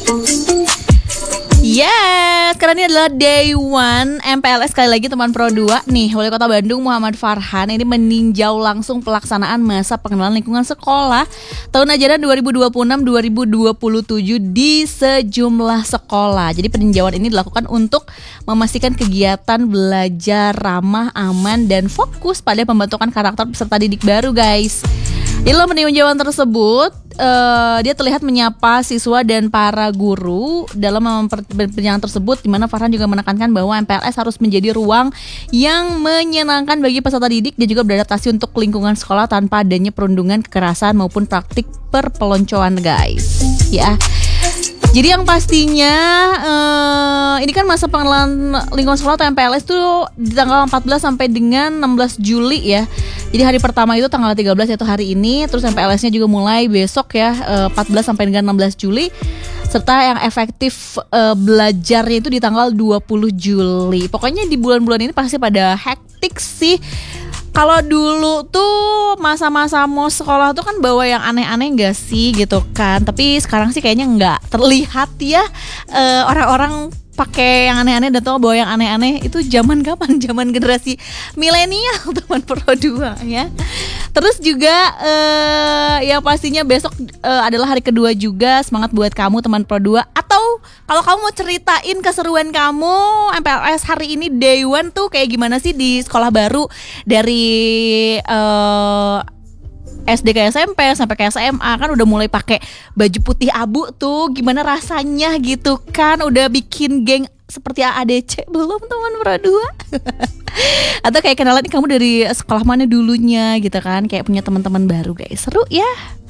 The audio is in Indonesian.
Yes, karena ini adalah day one MPLS. Sekali lagi teman Pro 2 nih, Wali Kota Bandung Muhammad Farhan ini meninjau langsung pelaksanaan masa pengenalan lingkungan sekolah tahun ajaran 2026-2027 di sejumlah sekolah. Jadi peninjauan ini dilakukan untuk memastikan kegiatan belajar ramah, aman, dan fokus pada pembentukan karakter peserta didik baru, guys. Dalam peninjauan tersebut, dia terlihat menyapa siswa dan para guru. Dalam peninjauan tersebut, di mana Farhan juga menekankan bahwa MPLS harus menjadi ruang yang menyenangkan bagi peserta didik dan juga beradaptasi untuk lingkungan sekolah tanpa adanya perundungan, kekerasan maupun praktik perpeloncoan, guys. Ya. Jadi yang pastinya ini kan masa pengenalan lingkungan sekolah atau MPLS tuh di tanggal 14 sampai dengan 16 Juli ya. Jadi hari pertama itu tanggal 13 yaitu hari ini. Terus MPLS-nya juga mulai besok ya, 14 sampai dengan 16 Juli. Serta yang efektif belajarnya itu di tanggal 20 Juli. Pokoknya di bulan-bulan ini pasti pada hektik sih. Kalau dulu tuh masa-masa mau sekolah tuh kan bawa yang aneh-aneh gak sih gitu kan. Tapi sekarang sih kayaknya gak terlihat ya orang-orang pakai yang aneh-aneh dan tuh bawa yang aneh-aneh. Itu zaman kapan? Zaman generasi milenial teman Pro 2 ya. Terus juga ya pastinya besok adalah hari kedua juga. Semangat buat kamu teman Pro 2. Atau kalau kamu mau ceritain keseruan kamu MPLS hari ini day one tuh kayak gimana sih di sekolah baru dari SD ke SMP sampai ke SMA kan udah mulai pakai baju putih abu tuh, gimana rasanya gitu kan? Udah bikin geng seperti AADC belum teman Pro 2? Atau kayak kenalan kamu dari sekolah mana dulunya gitu kan, kayak punya teman-teman baru guys, seru ya.